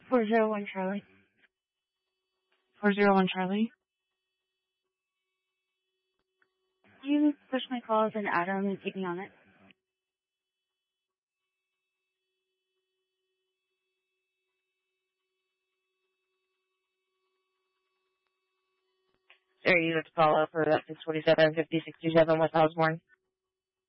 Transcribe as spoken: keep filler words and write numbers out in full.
four zero one Charlie. four zero one Charlie. You push my calls and Adam and keep me on it. Are you to call up for that six forty-seven, fifty sixty-seven West Osborne?